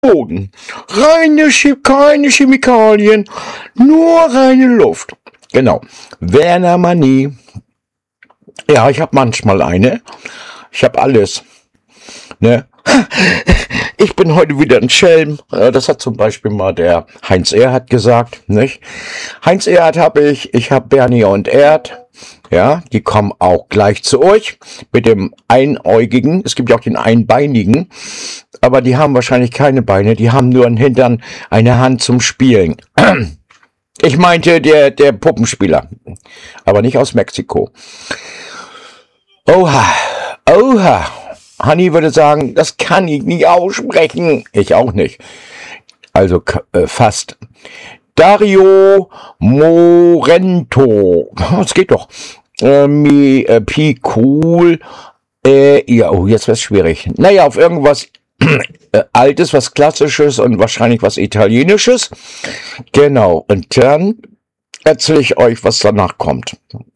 Boden. Keine Chemikalien, nur reine Luft. Genau. Werner Manie. Ja, ich habe manchmal eine. Ich habe alles. Ne? Ich bin heute wieder ein Schelm. Das hat zum Beispiel mal der Heinz Erhardt gesagt. Nicht? Heinz Erhardt habe ich habe Bernie und Erd. Ja, die kommen auch gleich zu euch mit dem Einäugigen. Es gibt ja auch den Einbeinigen, aber die haben wahrscheinlich keine Beine. Die haben nur einen Hintern, eine Hand zum Spielen. Ich meinte der Puppenspieler, aber nicht aus Mexiko. Oha, oha. Hanni würde sagen, das kann ich nicht aussprechen. Ich auch nicht. Also fast. Dario Morento. Das geht doch. Pi cool. Ja, oh, jetzt wird's schwierig. Naja, auf irgendwas Altes, was Klassisches und wahrscheinlich was Italienisches. Genau. Und dann erzähle ich euch, was danach kommt.